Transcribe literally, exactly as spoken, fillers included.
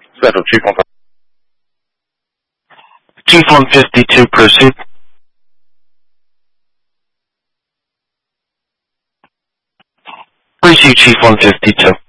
Settle, Chief one. Chief one fifty-two, proceed. Proceed, Chief one fifty-two.